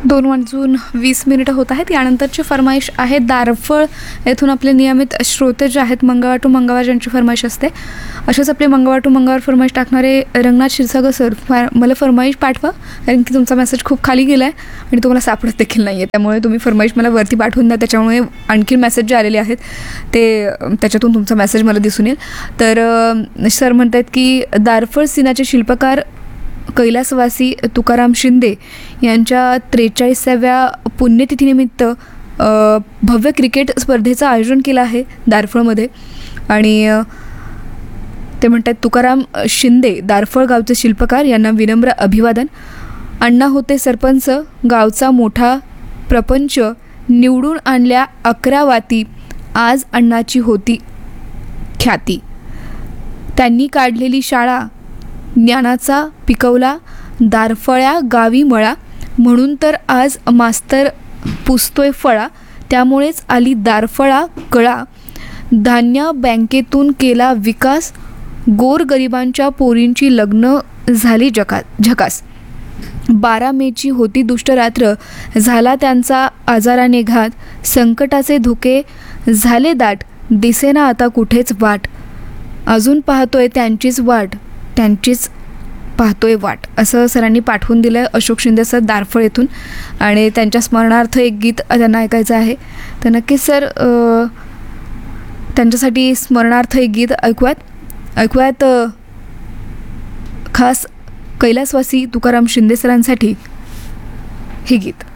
2:20 होत आहेत. यानंतरची फरमाईश आहे दारफळ येथून आपले नियमित श्रोते जे आहेत मंगळवार टू मंगळवार ज्यांची फरमाईश असते, असेच आपले मंगळवार टू मंगळवार फरमाईश टाकणारे रंगनाथ क्षीरसागर सर, मला फरमाईश पाठवा, कारण की तुमचा मेसेज खूप खाली गेला आहे आणि तुम्हाला सापडत देखील नाही आहे. त्यामुळे तुम्ही फरमाईश मला वरती पाठवून द्या, त्याच्यामुळे आणखी मेसेज जे आलेले आहेत ते त्याच्यातून तुमचा मेसेज मला दिसून येईल. तर सर म्हणत आहेत की दारफळ सिनाचे शिल्पकार कैलासवासी तुकाराम शिंदे यांच्या 43व्या पुण्यतिथीनिमित्त भव्य क्रिकेट स्पर्धेचं आयोजन केलं आहे दारफळमध्ये. आणि ते म्हणतात तुकाराम शिंदे दारफळ गावचे शिल्पकार यांना विनम्र अभिवादन. अण्णा होते सरपंच, गावचा मोठा प्रपंच, निवडून आणल्या 11 वाती, आज अण्णाची होती ख्याती. त्यांनी काढलेली शाळा ज्ञानाचा पिकवला, दारफळ्या गावी मळा, म्हणून तर आज मास्तर पुसतोय फळा, त्यामुळेच आली दारफळा कळा. धान्य बँकेतून केला विकास, गोरगरिबांच्या पोरींची लग्न झाली झकास. 12 मेची होती दुष्ट रात्र, झाला त्यांचा आजाराने घात, संकटाचे धुके झाले दाट, दिसेना आता कुठेच वाट, अजून पाहतोय त्यांचीच वाट, असं सरांनी पाठवून दिलं आहे अशोक शिंदे सर दारफळ येथून. आणि त्यांच्या स्मरणार्थ एक गीत त्यांना ऐकायचं आहे, तर नक्कीच सर त्यांच्यासाठी स्मरणार्थ एक गीत ऐकूयात खास कैलासवासी तुकाराम शिंदे सरांसाठी हे गीत.